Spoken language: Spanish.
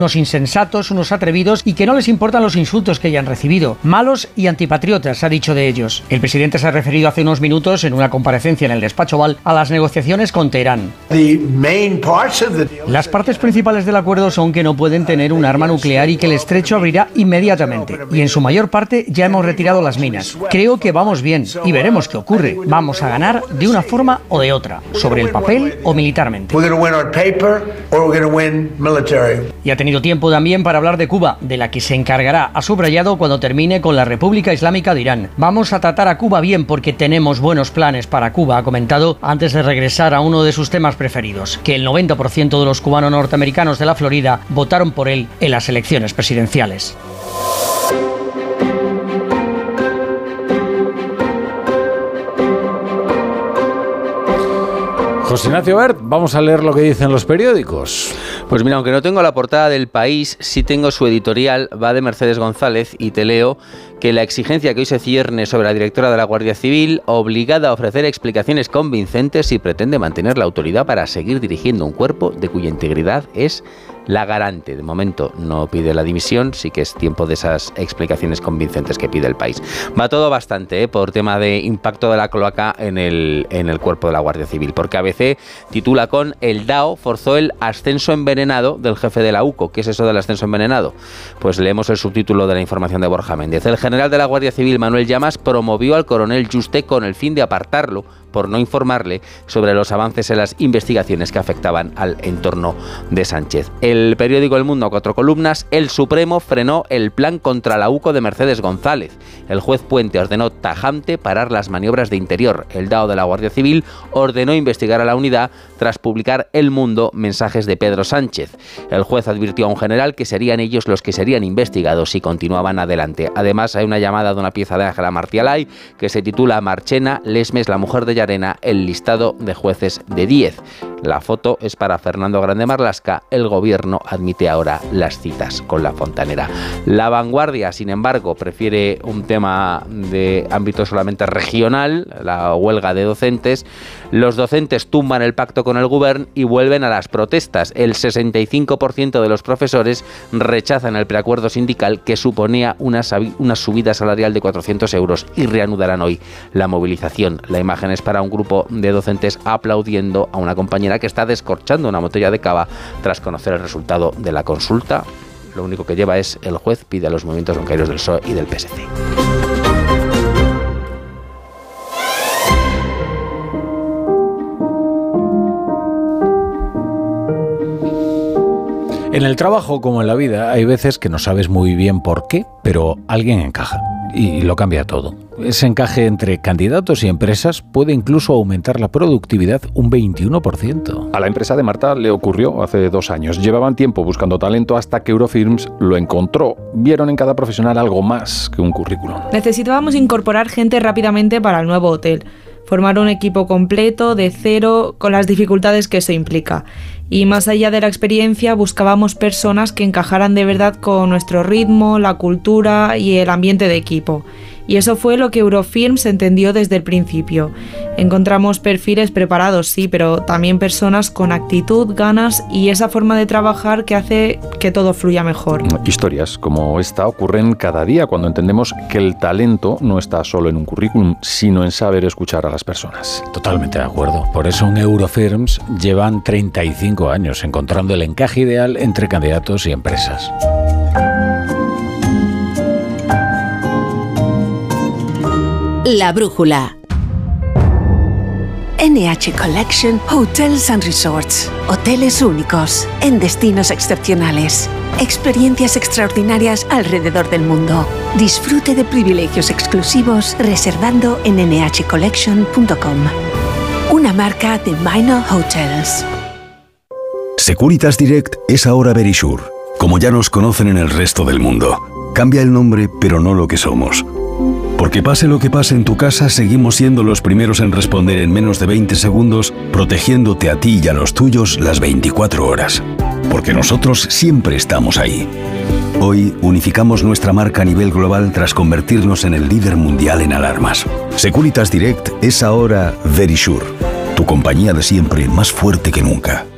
Unos insensatos, unos atrevidos y que no les importan los insultos que hayan recibido. Malos y antipatriotas, ha dicho de ellos. El presidente se ha referido hace unos minutos en una comparecencia en el despacho Oval a las negociaciones con Teherán. Las partes principales del acuerdo son que no pueden tener un arma nuclear y que el estrecho abrirá inmediatamente. Y en su mayor parte ya hemos retirado las minas. Creo que vamos bien y veremos qué ocurre. Vamos a ganar de una forma o de otra, sobre el papel o militarmente. Y ha tenido tiempo también para hablar de Cuba, de la que se encargará, ha subrayado, cuando termine con la República Islámica de Irán. Vamos a tratar a Cuba bien porque tenemos buenos planes para Cuba, ha comentado antes de regresar a uno de sus temas preferidos, que el 90% de los cubanos norteamericanos de la Florida votaron por él en las elecciones presidenciales. José Ignacio Bert, vamos a leer lo que dicen los periódicos. Pues mira, aunque no tengo la portada del País, sí tengo su editorial, va de Mercedes González, y te leo que la exigencia que hoy se cierne sobre la directora de la Guardia Civil, obligada a ofrecer explicaciones convincentes si pretende mantener la autoridad para seguir dirigiendo un cuerpo de cuya integridad es la garante. De momento no pide la dimisión, sí que es tiempo de esas explicaciones convincentes que pide el País. Va todo bastante por tema de impacto de la cloaca en el cuerpo de la Guardia Civil, porque ABC titula con "El DAO forzó el ascenso envenenado del jefe de la UCO". ¿Qué es eso del ascenso envenenado? Pues leemos el subtítulo de la información de Borja Méndez. El general de la Guardia Civil, Manuel Llamas, promovió al coronel Juste con el fin de apartarlo por no informarle sobre los avances en las investigaciones que afectaban al entorno de Sánchez. El periódico El Mundo, a 4 columnas: el Supremo frenó el plan contra la UCO de Mercedes González. El juez Puente ordenó tajante parar las maniobras de Interior. El DAO de la Guardia Civil ordenó investigar a la unidad tras publicar El Mundo mensajes de Pedro Sánchez. El juez advirtió a un general que serían ellos los que serían investigados si continuaban adelante. Además, hay una llamada de una pieza de Ángela Martialay que se titula "Marchena, Lesmes, la mujer de Llarena, el listado de jueces de 10. La foto es para Fernando Grande Marlaska. El gobierno admite ahora las citas con la fontanera. La Vanguardia, sin embargo, prefiere un tema de ámbito solamente regional, la huelga de docentes. Los docentes tumban el pacto con el Govern y vuelven a las protestas. El 65% de los profesores rechazan el preacuerdo sindical, que suponía una subida salarial de 400 euros, y reanudarán hoy la movilización. La imagen es para un grupo de docentes aplaudiendo a una compañera que está descorchando una botella de cava tras conocer el resultado de la consulta. Lo único que lleva es: el juez pide a los movimientos bancarios del PSOE y del PSC. En el trabajo, como en la vida, hay veces que no sabes muy bien por qué, pero alguien encaja y lo cambia todo. Ese encaje entre candidatos y empresas puede incluso aumentar la productividad un 21%. A la empresa de Marta le ocurrió hace 2 años. Llevaban tiempo buscando talento hasta que Eurofirms lo encontró. Vieron en cada profesional algo más que un currículum. Necesitábamos incorporar gente rápidamente para el nuevo hotel. Formar un equipo completo, de cero, con las dificultades que eso implica. Y más allá de la experiencia, buscábamos personas que encajaran de verdad con nuestro ritmo, la cultura y el ambiente de equipo. Y eso fue lo que Eurofirms entendió desde el principio. Encontramos perfiles preparados, sí, pero también personas con actitud, ganas y esa forma de trabajar que hace que todo fluya mejor. Historias como esta ocurren cada día cuando entendemos que el talento no está solo en un currículum, sino en saber escuchar a las personas. Totalmente de acuerdo. Por eso en Eurofirms llevan 35 años encontrando el encaje ideal entre candidatos y empresas. La brújula. NH Collection Hotels and Resorts. Hoteles únicos, en destinos excepcionales. Experiencias extraordinarias alrededor del mundo. Disfrute de privilegios exclusivos reservando en nhcollection.com. Una marca de Minor Hotels. Securitas Direct es ahora Verisure, como ya nos conocen en el resto del mundo. Cambia el nombre, pero no lo que somos. Porque pase lo que pase en tu casa, seguimos siendo los primeros en responder en menos de 20 segundos, protegiéndote a ti y a los tuyos las 24 horas. Porque nosotros siempre estamos ahí. Hoy unificamos nuestra marca a nivel global tras convertirnos en el líder mundial en alarmas. Securitas Direct es ahora Verisure, tu compañía de siempre más fuerte que nunca.